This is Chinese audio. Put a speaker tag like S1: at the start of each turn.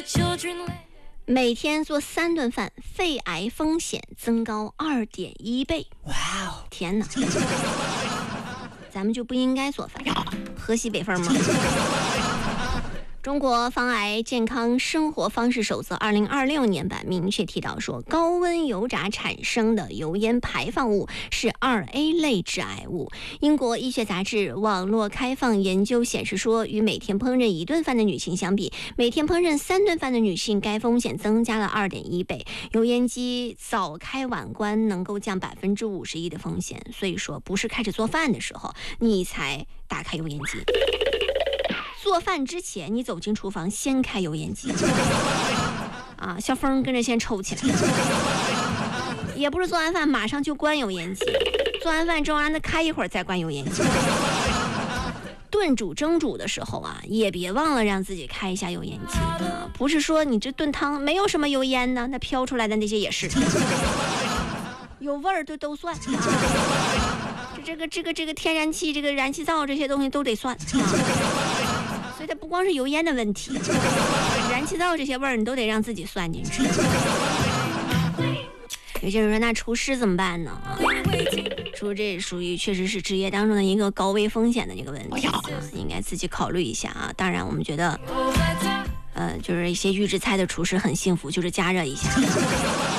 S1: 每天做3顿饭，肺癌风险增高2.1倍。哇哦！天哪！咱们就不应该做饭，河西北风吗？中国防癌健康生活方式手册2026年版明确提到说，高温油炸产生的油烟排放物是2A 类致癌物。英国医学杂志网络开放研究显示说，与每天烹饪1顿饭的女性相比，每天烹饪3顿饭的女性，该风险增加了2.1倍。油烟机早开晚关能够降51%的风险，所以说不是开始做饭的时候你才打开油烟机。做饭之前，你走进厨房，先开油烟机，啊，小风跟着先抽起来。也不是做完饭马上就关油烟机，做完饭之后让它开一会儿再关油烟机。炖煮蒸煮的时候啊，也别忘了让自己开一下油烟机啊，不是说你这炖汤没有什么油烟呢，那飘出来的那些也是有味儿都算。这个天然气、这个燃气灶这些东西都得算所以它不光是油烟的问题，燃气灶这些味儿你都得让自己算进去。有些人说那厨师怎么办呢？说这属于确实是职业当中的一个高危风险的这个问题应该自己考虑一下啊。当然我们觉得就是一些预制菜的厨师很幸福，就是加热一下